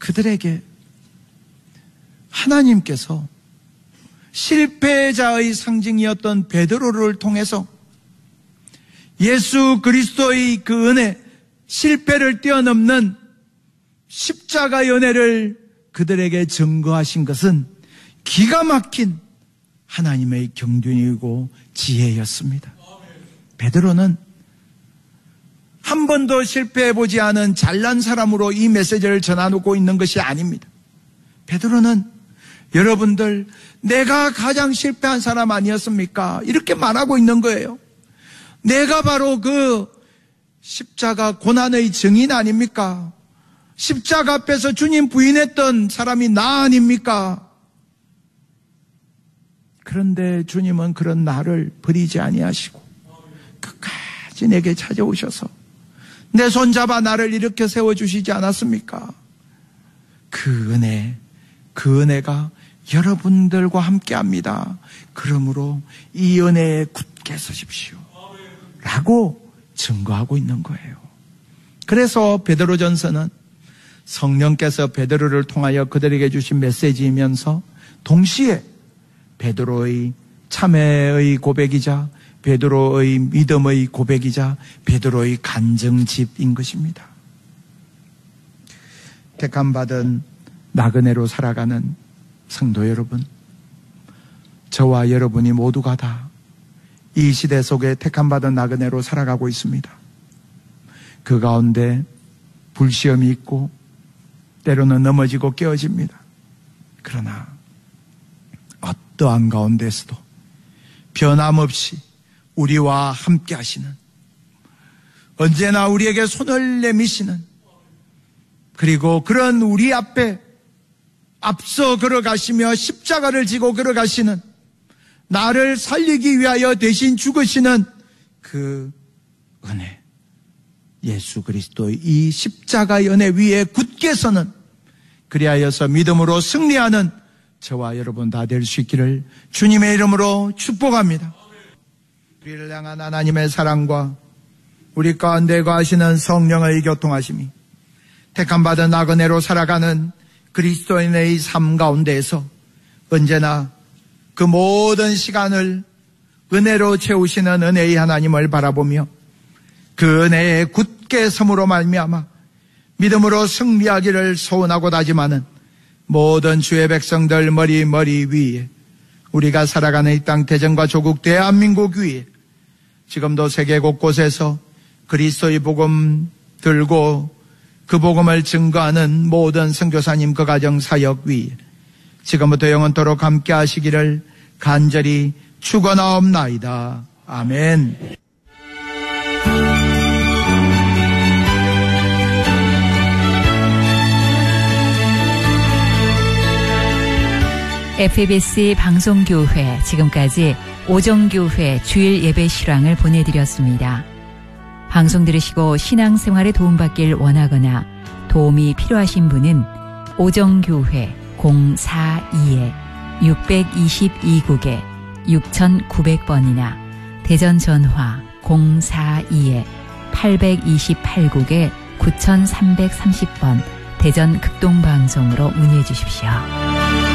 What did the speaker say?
그들에게 하나님께서 실패자의 상징이었던 베드로를 통해서 예수 그리스도의 그 은혜, 실패를 뛰어넘는 십자가의 은혜를 그들에게 증거하신 것은 기가 막힌 하나님의 경륜이고 지혜였습니다. 베드로는 한 번도 실패해보지 않은 잘난 사람으로 이 메시지를 전해놓고 있는 것이 아닙니다. 베드로는 여러분들, 내가 가장 실패한 사람 아니었습니까? 이렇게 말하고 있는 거예요. 내가 바로 그 십자가 고난의 증인 아닙니까? 십자가 앞에서 주님 부인했던 사람이 나 아닙니까? 그런데 주님은 그런 나를 버리지 아니하시고 끝까지 내게 찾아오셔서 내 손잡아 나를 일으켜 세워주시지 않았습니까? 그 은혜가 여러분들과 함께합니다. 그러므로 이 은혜에 굳게 서십시오 라고 증거하고 있는 거예요. 그래서 베드로전서는 성령께서 베드로를 통하여 그들에게 주신 메시지이면서 동시에 베드로의 참회의 고백이자 베드로의 믿음의 고백이자 베드로의 간증집인 것입니다. 택함받은 나그네로 살아가는 성도 여러분, 저와 여러분이 모두가 다 이 시대 속에 택함받은 나그네로 살아가고 있습니다. 그 가운데 불시험이 있고 때로는 넘어지고 깨어집니다. 그러나 어떠한 가운데서도 변함없이 우리와 함께 하시는, 언제나 우리에게 손을 내미시는, 그리고 그런 우리 앞에 앞서 걸어가시며 십자가를 지고 걸어가시는, 나를 살리기 위하여 대신 죽으시는 그 은혜, 예수 그리스도의 이 십자가의 은혜 위에 굳게 서는, 그리하여서 믿음으로 승리하는 저와 여러분 다 될 수 있기를 주님의 이름으로 축복합니다. 우리를 향한 하나님의 사랑과 우리 가운데 거하시는 성령의 교통하심이 택함받은 나그네로 살아가는 그리스도인의 삶 가운데에서 언제나 그 모든 시간을 은혜로 채우시는 은혜의 하나님을 바라보며 그 은혜에 굳게 섬으로 말미암아 믿음으로 승리하기를 소원하고 다짐하는 모든 주의 백성들 머리 위에, 우리가 살아가는 이 땅 대전과 조국 대한민국 위에 지금도 세계 곳곳에서 그리스도의 복음 들고 그 복음을 증거하는 모든 선교사님 그 가정 사역 위에 지금부터 영원토록 함께 하시기를 간절히 축원하옵나이다. 아멘. FBS 방송교회, 지금까지 오정교회 주일 예배 실황을 보내드렸습니다. 방송 들으시고 신앙생활에 도움받길 원하거나 도움이 필요하신 분은 오정교회 042-622국에 6900번이나 대전 전화 042-828국에 9330번 대전 극동방송으로 문의해 주십시오.